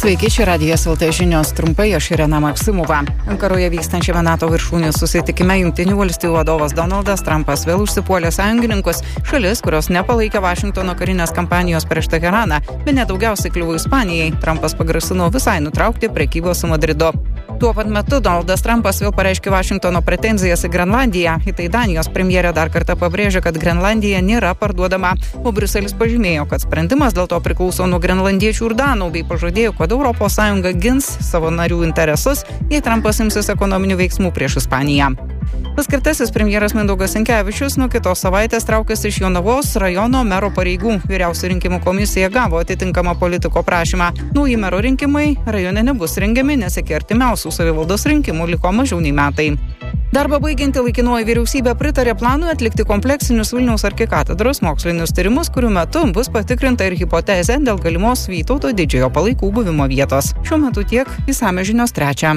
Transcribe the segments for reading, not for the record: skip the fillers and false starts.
Sveiki, čia Radijas LT žinios, trumpai aš Irena Maksimova. Ankaroje vykstančiame NATO viršūnių susitikime Jungtinių valstijų vadovas Donaldas Trumpas vėl užsipuolė sąjungininkus, šalis, kurios nepalaikė Vašingtono karinės kampanijos prieš Teheraną, bet nedaugiausiai kliuvo Ispanijai. Trumpas pagrasino visai nutraukti prekybos su Madridu. Tuo pat metu Donaldas Trumpas vėl pareiškė Vašingtono pretenzijas į Grenlandiją. Į tai Danijos premjerė dar kartą pabrėžė, kad Grenlandija nėra parduodama, o Briuselis pažymėjo, kad sprendimas dėl to priklauso nuo grenlandiečių ir danų, bei pažadėjo, kad ES gins savo narių interesus, jei Trumpas imsis ekonominių veiksmų prieš Ispaniją. Paskirtasis premjeras Mindaugas Sinkevičius nuo kitos savaitės traukiasi iš Jonavos rajono mero pareigų. Vyriausioji rinkimų komisija gavo atitinkamą politiko prašymą. Nauji mero rinkimai rajone nebus rengiami, nes iki artimiausių savivaldos rinkimų liko mažiau nei metai. Darbą baigianti laikinoji vyriausybė pritarė planui atlikti kompleksinius Vilniaus arkikatedros mokslinius tyrimus, kurių metu bus patikrinta ir hipotezė dėl galimos Vytauto Didžiojo palaikų buvimo vietos. Šiuo metu tiek, išsamios žinios 3.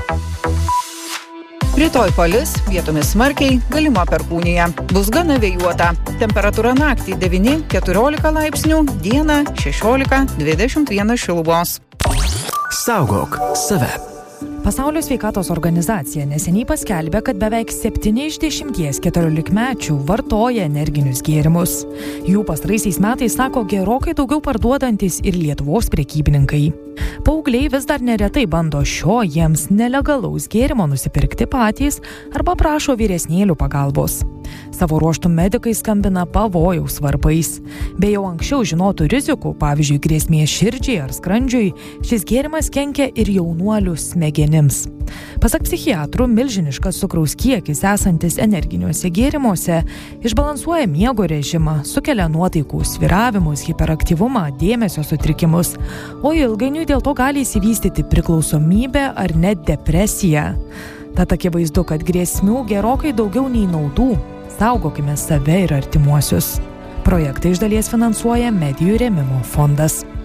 Rytoj palis, vietomis smarkiai, galima perkūnija. Bus gana vėjuota. Temperatūra naktį 9-14 laipsnių, dieną 16-21 šilumos. Saugok save. Pasaulio sveikatos organizacija neseniai paskelbė, kad beveik 7 iš 10 14-mečių vartoja energinius gėrimus. Jų pastaraisiais metais sako gerokai daugiau parduodantis ir Lietuvos prekybininkai. Paaugliai vis dar neretai bando šio jiems nelegalaus gėrimo nusipirkti patys arba prašo vyresnėlių pagalbos. Savo ruožtų medikai skambina pavojaus varpais. Be jau anksčiau žinotų rizikų, pavyzdžiui, grėsmė širdžiai ar skrandžiui, šis gėrimas kenkia ir jaunuolių smegenims. Pasak psichiatrų, milžiniškas cukraus kiekis esantis energiniuose gėrimuose išbalansuoja miego režimą, sukelia nuotaikų svyravimus, hiperaktyvumą, dėmesio sutrikimus, o ilgainiui dėl to gali įsivystyti priklausomybė ar net depresija. Tad akivaizdu, kad grėsmių gerokai daugiau nei naudų. Saugokime save ir artimuosius. Projektą iš dalies finansuoja Medijų rėmimo fondas.